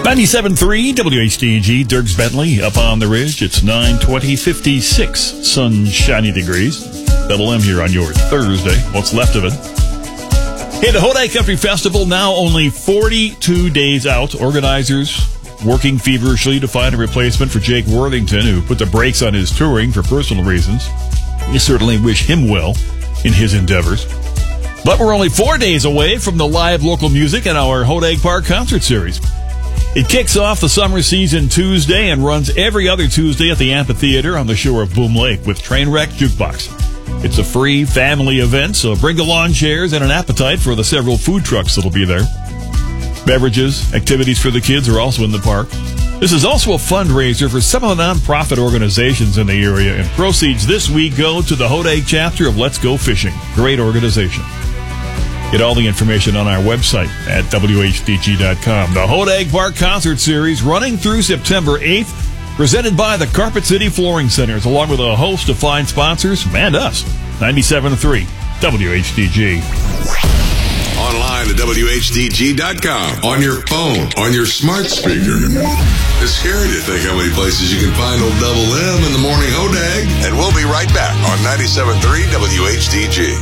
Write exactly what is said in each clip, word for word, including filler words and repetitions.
ninety-seven point three W H D G, Dirks Bentley up on the ridge. It's nine twenty, fifty-six sunshiny degrees. Double M here on your Thursday. What's left of it? Hey, the Hodag Country Festival now only forty-two days out. Organizers working feverishly to find a replacement for Jake Worthington, who put the brakes on his touring for personal reasons. You certainly wish him well in his endeavors. But we're only four days away from the live local music in our Hodag Park concert series. It kicks off the summer season Tuesday and runs every other Tuesday at the amphitheater on the shore of Boom Lake with Trainwreck Jukebox. It's a free family event, so bring the lawn chairs and an appetite for the several food trucks that'll be there. Beverages, activities for the kids are also in the park. This is also a fundraiser for some of the nonprofit organizations in the area, and proceeds this week go to the Hodag chapter of Let's Go Fishing. Great organization. Get all the information on our website at W H D G dot com. The Hodag Park Concert Series running through September eighth, presented by the Carpet City Flooring Centers, along with a host of fine sponsors and us. ninety-seven point three W H D G. Online at W H D G dot com. On your phone, on your smart speaker. It's scary to think how many places you can find old Double M in the morning Hodag. And we'll be right back on ninety-seven point three W H D G.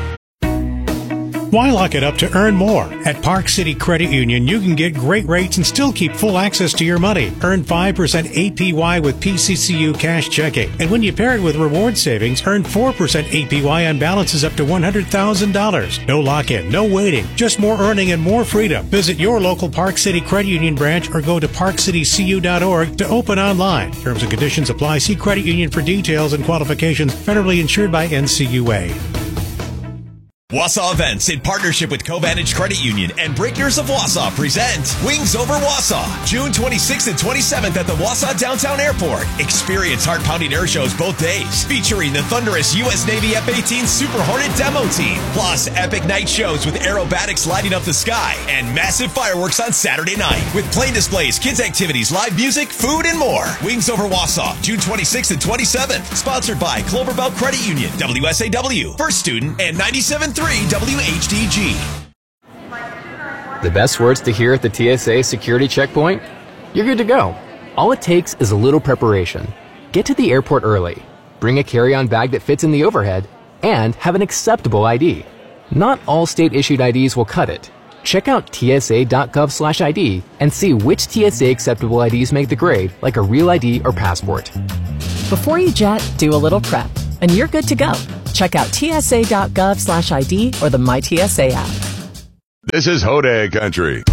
Why lock it up to earn more? At Park City Credit Union, you can get great rates and still keep full access to your money. Earn five percent A P Y with P C C U cash checking. And when you pair it with reward savings, earn four percent A P Y on balances up to one hundred thousand dollars. No lock-in, no waiting, just more earning and more freedom. Visit your local Park City Credit Union branch or go to park city c u dot org to open online. Terms and conditions apply. See Credit Union for details and qualifications. Federally insured by N C U A. Wausau Events, in partnership with Covantage Credit Union and Breakers of Wausau, present Wings Over Wausau, June twenty-sixth and twenty-seventh at the Wausau Downtown Airport. Experience heart-pounding air shows both days, featuring the thunderous U S Navy F eighteen Super Hornet demo team, plus epic night shows with aerobatics lighting up the sky and massive fireworks on Saturday night, with plane displays, kids activities, live music, food, and more. Wings Over Wausau, June twenty-sixth and twenty-seventh, sponsored by Cloverbelt Credit Union, W S A W, First Student, and ninety-seven point three W H D G. The best words to hear at the T S A security checkpoint? You're good to go. All it takes is a little preparation. Get to the airport early, bring a carry-on bag that fits in the overhead, and have an acceptable I D. Not all state-issued I Ds will cut it. Check out T S A dot gov slash I D and see which T S A acceptable I Ds make the grade, like a real I D or passport. Before you jet, do a little prep, and you're good to go. Check out T S A dot gov slash I D or the My T S A app. This is Hodag Country.